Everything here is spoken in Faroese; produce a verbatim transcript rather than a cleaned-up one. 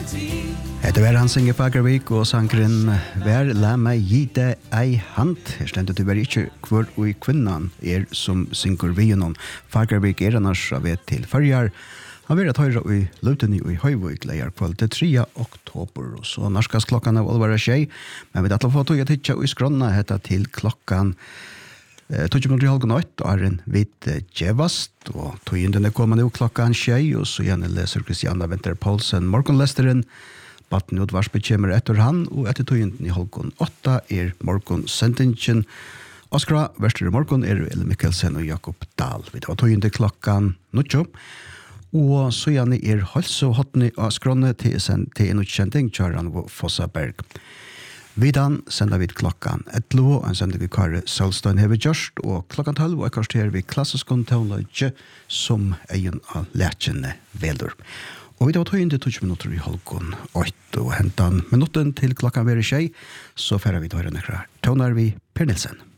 Det var han Inge Fagervik og sangren Vær la meg gi det ei hand. Her stendet det var ikke hvor og i kvinnan er som synger vi noen. Fagervik er annars av et til førjar. Han vil at høyre i Løteni og i Høyvøk leier kveld til tredje oktober. Og så norskast klokkan av Olvara Tjei. Men vi dattler få tog jeg tidsja og i skronna hetta til klokkan tog minutter i halvgån ått, og er en vidt djevast, og tog inn denne kommende klokkan tjei, og så gjerne leser Kristiana Venter Paulsen, morgonlesteren, Batten og Dvarsby kommer etter han, og etter tog inn i halvgån åtta er morgonsendingen. Oskra, verster i morgon er Elle Mikkelsen og Jakob Dahl. Vi tar tog inn til klokkan nuttjo, og så gjerne er halso hotni av skronne til en utkjenting, Kjøran Fossaberg. Vidan sender vi klokkan etlo, og sender vi Kare Sølstein hever gjørst, og klokkan tolv og ekkert her vi klassisk teologi som egen av lærkjenne veldur. Og vi da tog inn til tjue minutter i halvgån åtte, og hentan minutten til klokkan være tjei, så færer vi da her nekra. Tøvnar vi Per Nilsen.